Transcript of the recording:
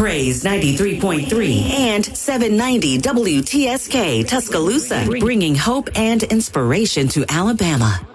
Praise 93.3 and 790 WTSK Tuscaloosa, bringing hope and inspiration to Alabama.